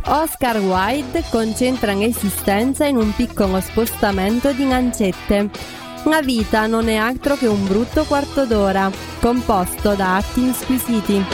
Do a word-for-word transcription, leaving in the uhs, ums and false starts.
Oscar Wilde concentra l'esistenza in un piccolo spostamento di lancette. La vita non è altro che un brutto quarto d'ora, composto da atti squisiti.